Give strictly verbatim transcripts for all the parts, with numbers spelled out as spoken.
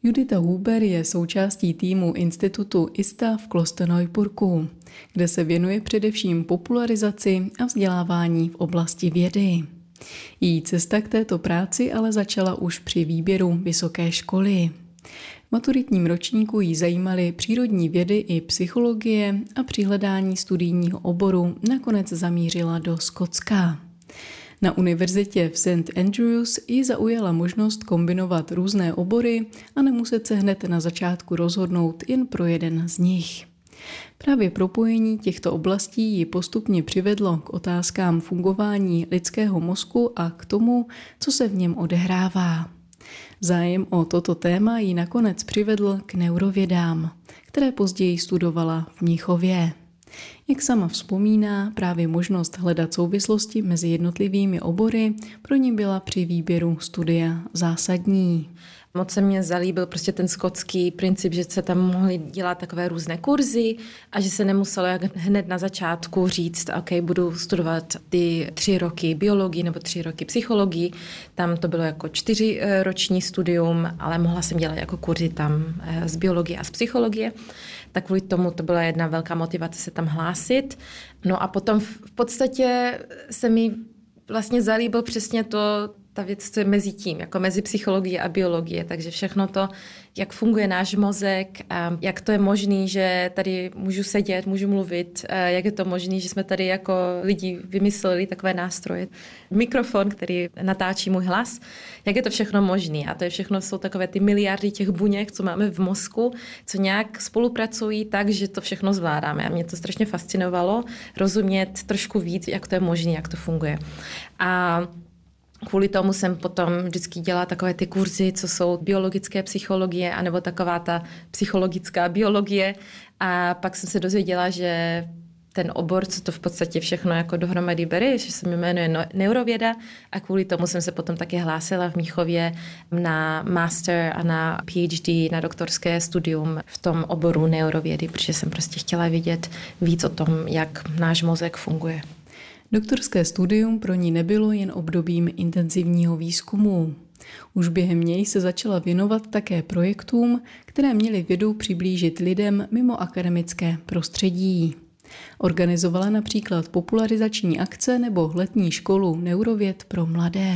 Judita Huber je součástí týmu institutu I S T A v Klosterneuburgu, kde se věnuje především popularizaci a vzdělávání v oblasti vědy. Její cesta k této práci ale začala už při výběru vysoké školy. V maturitním ročníku jí zajímaly přírodní vědy i psychologie a při hledání studijního oboru nakonec zamířila do Skotska. Na univerzitě v Saint Andrews ji zaujala možnost kombinovat různé obory a nemuset se hned na začátku rozhodnout jen pro jeden z nich. Právě propojení těchto oblastí ji postupně přivedlo k otázkám fungování lidského mozku a k tomu, co se v něm odehrává. Zájem o toto téma ji nakonec přivedl k neurovědám, které později studovala v Mnichově. Jak sama vzpomíná, právě možnost hledat souvislosti mezi jednotlivými obory pro ní byla při výběru studia zásadní. Moc se mě zalíbil prostě ten skotský princip, že se tam mohly dělat takové různé kurzy a že se nemuselo jak hned na začátku říct, OK, budu studovat ty tři roky biologii nebo tři roky psychologii. Tam to bylo jako čtyři roční studium, ale mohla jsem dělat jako kurzy tam z biologie a z psychologie. Tak kvůli tomu to byla jedna velká motivace se tam hlásit. No a potom v podstatě se mi vlastně zalíbil přesně to, ta věc, co je mezi tím, jako mezi psychologií a biologie, takže všechno to, jak funguje náš mozek, jak to je možné, že tady můžu sedět, můžu mluvit, jak je to možné, že jsme tady jako lidi vymysleli takové nástroje, mikrofon, který natáčí můj hlas, jak je to všechno možné. A to je všechno, jsou takové ty miliardy těch buněk, co máme v mozku, co nějak spolupracují tak, že to všechno zvládáme. A mě to strašně fascinovalo rozumět trošku víc, jak to je možné, jak to funguje. A kvůli tomu jsem potom vždycky dělala takové ty kurzy, co jsou biologické psychologie, anebo taková ta psychologická biologie. A pak jsem se dozvěděla, že ten obor, co to v podstatě všechno jako dohromady bere, že se jmenuje neurověda a kvůli tomu jsem se potom také hlásila v Mnichově na master a na PhD, na doktorské studium v tom oboru neurovědy, protože jsem prostě chtěla vědět víc o tom, jak náš mozek funguje. Doktorské studium pro ní nebylo jen obdobím intenzivního výzkumu. Už během něj se začala věnovat také projektům, které měly vědu přiblížit lidem mimo akademické prostředí. Organizovala například popularizační akce nebo letní školu neurověd pro mladé.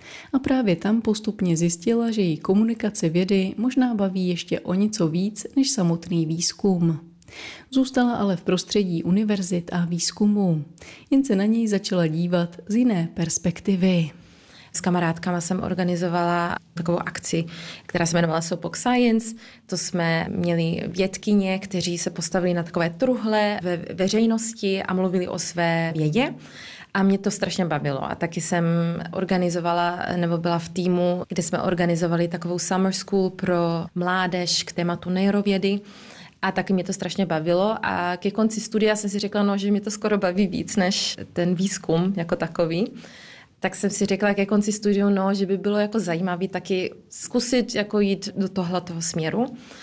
A právě tam postupně zjistila, že její komunikace vědy možná baví ještě o něco víc než samotný výzkum. Zůstala ale v prostředí univerzit a výzkumu. Jen se na něj začala dívat z jiné perspektivy. S kamarádkama jsem organizovala takovou akci, která se jmenovala Soapbox Science. To jsme měli vědkyně, kteří se postavili na takové truhle ve veřejnosti a mluvili o své vědě. A mě to strašně bavilo. A taky jsem organizovala, nebo byla v týmu, kde jsme organizovali takovou summer school pro mládež k tématu neurovědy. A taky mě to strašně bavilo a ke konci studia jsem si řekla, no, že mě to skoro baví víc než ten výzkum jako takový. Tak jsem si řekla ke konci studia, no, že by bylo jako zajímavé taky zkusit jako jít do tohletoho směru.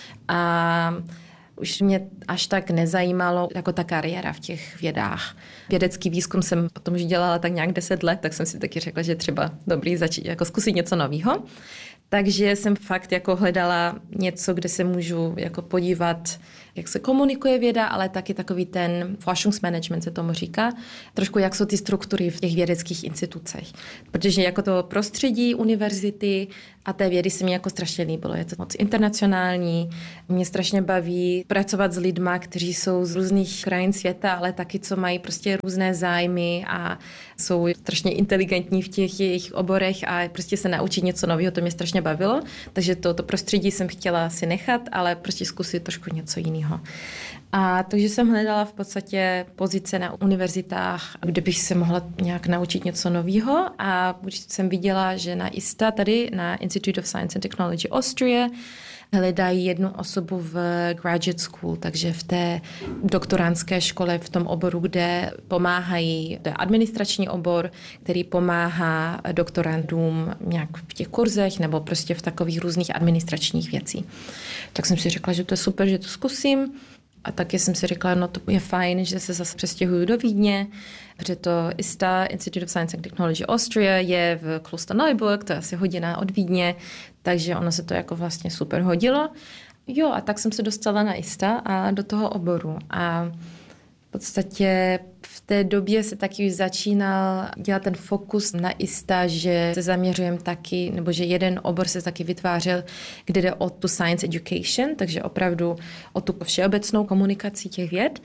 A už mě až tak nezajímalo jako ta kariéra v těch vědách. Vědecký výzkum jsem potom už dělala tak nějak deset let, tak jsem si taky řekla, že třeba dobrý začít jako zkusit něco nového. Takže jsem fakt jako hledala něco, kde se můžu jako podívat, jak se komunikuje věda, ale taky takový ten Forschungsmanagement se tomu říká, trošku jak jsou ty struktury v těch vědeckých institucích. Protože jako to prostředí univerzity a té vědy se mi jako strašně líbilo. Je to moc internacionální, mě strašně baví pracovat s lidma, kteří jsou z různých krajin světa, ale taky co mají prostě různé zájmy a jsou strašně inteligentní v těch jejich oborech a prostě se naučit něco nového, to mě strašně bavilo. Takže to, to prostředí jsem chtěla si nechat, ale prostě zkusit trošku něco jiného. A takže jsem hledala v podstatě pozice na univerzitách, kde bych se mohla nějak naučit něco nového a už jsem viděla, že na I S T A, tady na Institute of Science and Technology Austria, hledají jednu osobu v graduate school, takže v té doktorantské škole, v tom oboru, kde pomáhají, to je administrační obor, který pomáhá doktorandům nějak v těch kurzech nebo prostě v takových různých administračních věcí. Tak jsem si řekla, že to je super, že to zkusím. A taky jsem si říkala, no to je fajn, že se zase přestěhuju do Vídně, protože to I S T A, Institute of Science and Technology Austria, je v Klosterneuburg, to je asi hodina od Vídně, takže ono se to jako vlastně super hodilo. Jo, a tak jsem se dostala na I S T A a do toho oboru. A v podstatě v té době se taky začínal dělat ten fokus na I S T A, že se zaměřujeme taky, nebo že jeden obor se taky vytvářel, kde jde o tu science education, takže opravdu o tu všeobecnou komunikaci těch věd.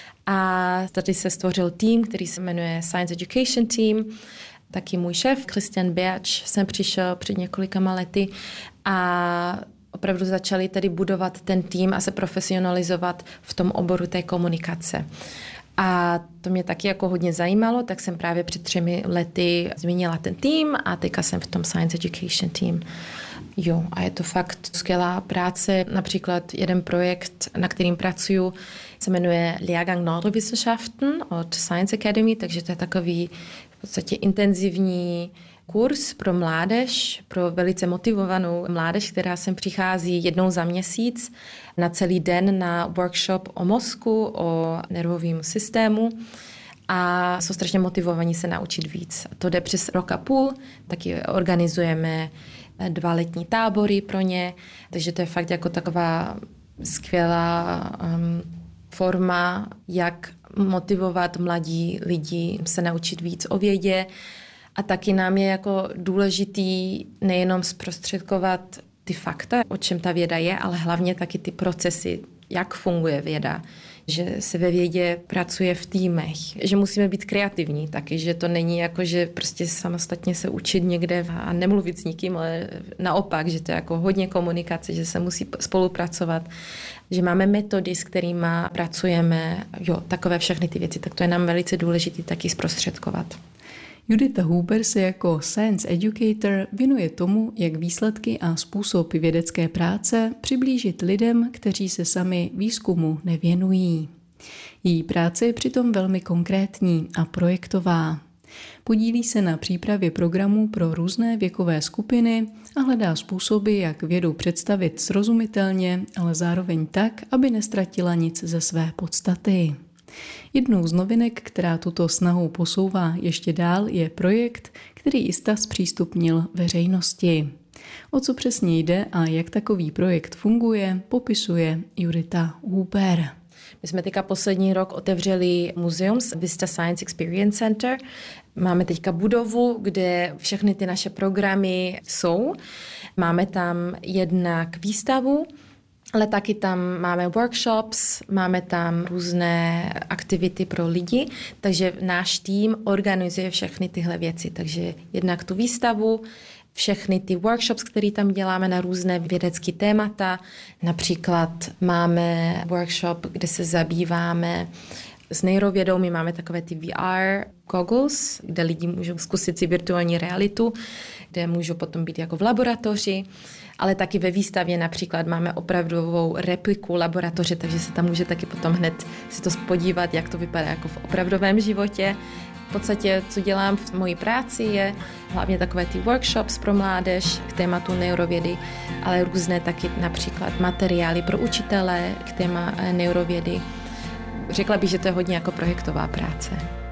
A tady se stvořil tým, který se jmenuje Science Education Team. Taky můj šéf, Christian Berč, jsem přišel před několika lety a opravdu začali tedy budovat ten tým a se profesionalizovat v tom oboru té komunikace. A to mě taky jako hodně zajímalo, tak jsem právě před třemi lety změnila ten tým a teďka jsem v tom Science Education Team. Jo, a je to fakt skvělá práce. Například jeden projekt, na kterým pracuju, se jmenuje Lehrgang Neurowissenschaften od Science Academy, takže to je takový v podstatě intenzivní kurz pro mládež, pro velice motivovanou mládež, která sem přichází jednou za měsíc na celý den na workshop o mozku, o nervovém systému a jsou strašně motivovaní se naučit víc. To jde přes rok a půl, taky organizujeme dva letní tábory pro ně, takže to je fakt jako taková skvělá um, forma, jak motivovat mladí lidi se naučit víc o vědě. A taky nám je jako důležitý nejenom zprostředkovat ty fakta, o čem ta věda je, ale hlavně taky ty procesy, jak funguje věda. Že se ve vědě pracuje v týmech, že musíme být kreativní taky, že to není jako, že prostě samostatně se učit někde a nemluvit s nikým, ale naopak, že to je jako hodně komunikace, že se musí spolupracovat, že máme metody, s kterými pracujeme, jo, takové všechny ty věci, tak to je nám velice důležité taky zprostředkovat. Judita Huber se jako Science Educator věnuje tomu, jak výsledky a způsob vědecké práce přiblížit lidem, kteří se sami výzkumu nevěnují. Její práce je přitom velmi konkrétní a projektová. Podílí se na přípravě programů pro různé věkové skupiny a hledá způsoby, jak vědu představit srozumitelně, ale zároveň tak, aby nestratila nic ze své podstaty. Jednou z novinek, která tuto snahu posouvá ještě dál, je projekt, který I S T A zpřístupnil veřejnosti. O co přesně jde a jak takový projekt funguje, popisuje Judita Huber. My jsme teďka poslední rok otevřeli muzeum Vista Science Experience Center. Máme teďka budovu, kde všechny ty naše programy jsou. Máme tam jednak výstavu, ale taky tam máme workshops, máme tam různé aktivity pro lidi, takže náš tým organizuje všechny tyhle věci. Takže jednak tu výstavu, všechny ty workshops, které tam děláme na různé vědecké témata. Například máme workshop, kde se zabýváme s neurovědou. My máme takové ty V R goggles, kde lidi můžou zkusit si virtuální realitu, kde můžou potom být jako v laboratoři. Ale taky ve výstavě například máme opravdovou repliku laboratoře, takže se tam může taky potom hned si to podívat, jak to vypadá jako v opravdovém životě. V podstatě, co dělám v mojí práci, je hlavně takové ty workshops pro mládež k tématu neurovědy, ale různé taky například materiály pro učitele k téma neurovědy. Řekla bych, že to je hodně jako projektová práce.